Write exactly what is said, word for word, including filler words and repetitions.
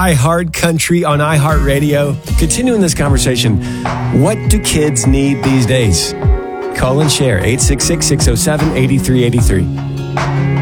iHeart Country on iHeartRadio. Continuing this conversation, what do kids need these days? Call and share, eight six six, six oh seven, eight three eight three.